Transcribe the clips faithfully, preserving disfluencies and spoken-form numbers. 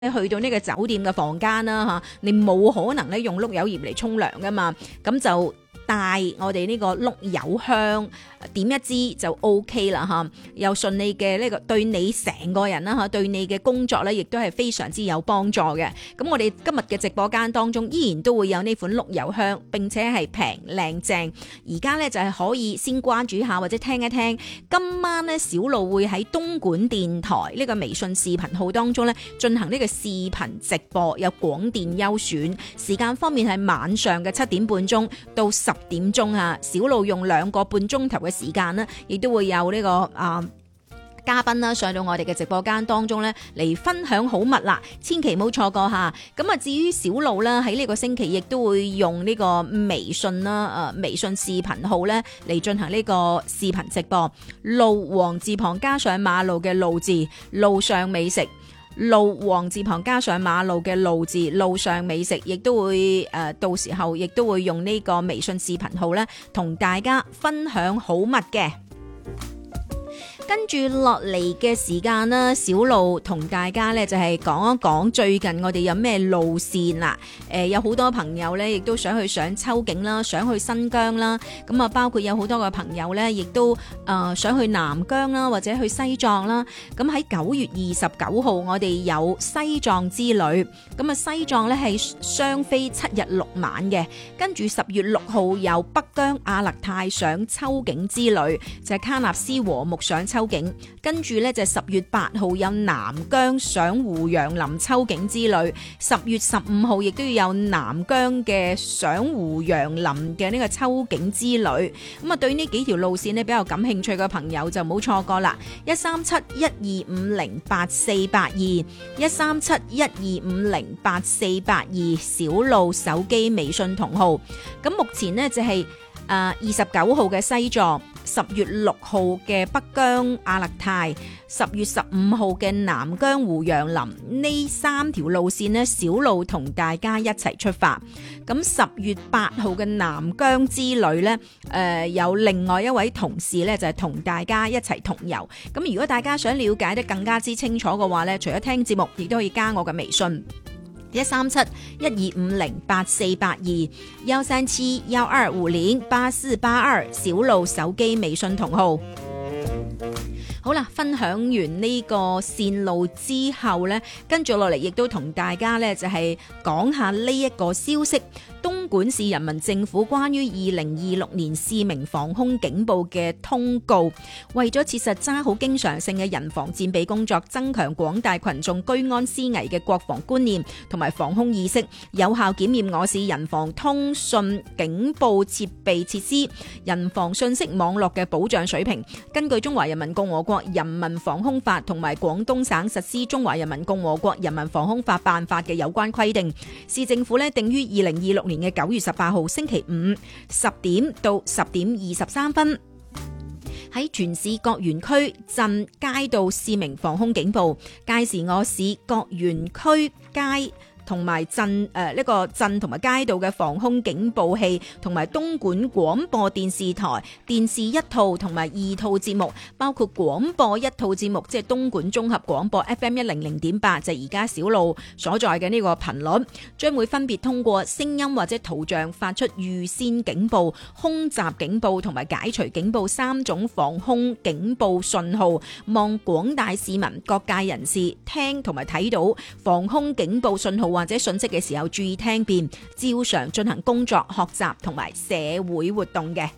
去到呢個酒店嘅房間啦嚇，你冇可能咧用碌柚葉嚟沖涼噶嘛，咁就帶我哋呢個碌柚香點一支就 O K 啦嚇，又順利嘅呢個對你成個人啦嚇，對你嘅工作咧亦都係非常之有幫助嘅。咁我哋今日嘅直播間當中依然都會有呢款碌柚香，並且係平靚正。而家咧就係可以先關注下或者聽一聽。今晚咧小路會喺東莞電台呢個微信視頻號當中咧進行呢個視頻直播，有廣電優選。時間方面係晚上嘅七點半鐘到十點鐘啊。小路用兩個半鐘頭嘅時間呢，亦都會有呢、這個啊嘉賓啦上到我哋嘅直播間當中咧嚟分享好物啦，千祈唔好錯過吓。咁啊，至於小路啦喺呢個星期亦都會用呢個微信啦，誒微信視頻號咧嚟進行呢個視頻直播。路王字旁加上馬路嘅路字，路上美食。路王字旁加上馬路嘅路字，路上美食，亦都會誒、呃、到時候亦都會用呢個微信視頻號咧同大家分享好物嘅。跟住落嚟嘅時間啦，小路同大家咧就係講一講最近我哋有咩路線啦。誒、呃，有好多朋友咧，亦都想去上秋景啦，想去新疆啦。咁啊，包括有好多個朋友咧，亦都誒、呃、想去南疆啦，或者去西藏啦。咁喺九月二十九號，我哋有西藏之旅。咁啊，西藏咧係雙飛七日六晚嘅。跟住十月六號有北疆阿勒泰上秋景之旅，就係、是、喀納斯和睦上秋景。跟住咧就十月八號有南疆上胡楊林秋景之旅，十月十五號亦都要有南疆嘅上胡楊林嘅呢個秋景之旅。咁啊，對呢幾條路線呢比較感興趣嘅朋友就唔好錯過啦。一三七一二五零八四八二，一三七一二五零八四八二，小路手機微信同號。咁目前呢就係誒二十九號嘅西藏，十月六號嘅北疆阿勒泰，十月十五號嘅南疆胡楊林，呢三條路線呢，小路同大家一齊出發。咁十月八號嘅南疆之旅呢，誒、呃、有另外一位同事呢，就係、是、同大家一齊同遊。咁如果大家想了解得更加之清楚嘅話呢，除咗聽節目，亦都可以加我嘅微信。一三七一二五零八四八二，幺三七幺二五零八四八二，小路手機微信同號。好啦，分享完呢個線路之後呢，跟住落嚟亦都同大家呢就係講下呢一個消息。東莞市人民政府關於二零二六年市民防空警報嘅通告，為咗切實揸好經常性嘅人防戰備工作，增強廣大群眾居安思危嘅國防觀念同埋防空意識，有效檢驗我市人防通訊警報設備設施、人防信息網絡嘅保障水平。根據中華人民共和國人民防空法同埋廣東省實施中華人民共和國人民防空法辦法嘅有關規定，市政府呢定於二零二六年嘅九月十八號星期五十點到十點二十三分，喺全市各園區鎮街道示明防空警報。屆時我市各園區街同埋鎮誒呢個鎮同埋街道嘅防空警報器，同埋東莞廣播電視台電視一套同埋二套節目，包括廣播一套節目，即係東莞綜合廣播 F M 一零零點八，就係而家小路所在嘅呢個頻率，將會分別通過聲音或者圖像發出預先警報、空襲警報同埋解除警報三種防空警報信號，望廣大市民各界人士聽同埋睇到防空警報信號或者信息嘅時候，注意聽辨，照常進行工作、學習同埋社會活動嘅。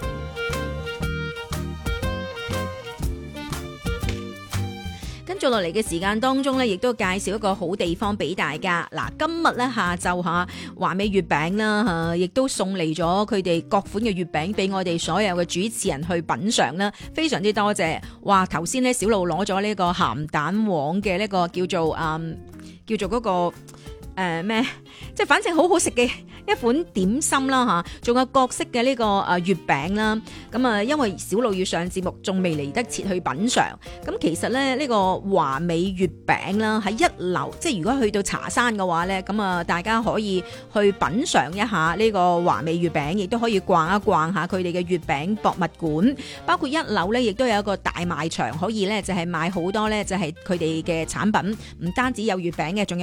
跟住落嚟嘅時間當中呢，亦都介紹一個好地方俾大家。嗱，今日呢下晝吓華美月餅啦吓，亦都送嚟咗佢哋各款嘅月餅俾我哋所有嘅主持人去品嘗啦，非常之多謝。哇，頭先呢小路攞咗呢個鹹蛋黃嘅呢個叫做嗯叫做嗰個。 誒咩，即係反正好好食嘅一款點心啦嚇，仲有各式嘅呢個誒月餅啦。咁啊，因為小露要上節目，仲未嚟得切去品嚐。咁其實咧，呢個華美月餅啦，喺一樓，即係如果去到茶山嘅話咧，咁啊，大家可以去品嚐一下呢個華美月餅，亦都可以逛一逛下佢哋嘅月餅博物館。包括一樓咧，亦都有一個大賣場，可以咧就係買好多咧就係佢哋嘅產品，唔單止有月餅嘅，仲有